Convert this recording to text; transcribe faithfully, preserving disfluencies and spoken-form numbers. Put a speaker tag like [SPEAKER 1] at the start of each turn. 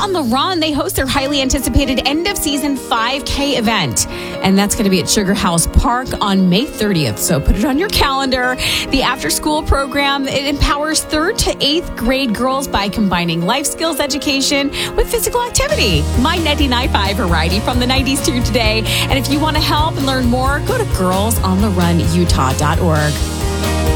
[SPEAKER 1] on the Run, they host their highly anticipated end-of-season five K event. And that's going to be at Sugar House Park on May thirtieth. So put it on your calendar. The after-school program, it empowers third to eighth grade girls by combining life skills education with physical activity. My ninety-nine point five variety from the nineties to today. And if you want to help and learn more, go to girls on the run utah dot org.